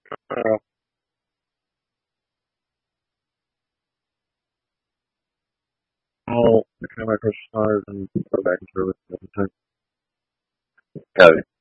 Uh, I'll kind of exercise and go back into it.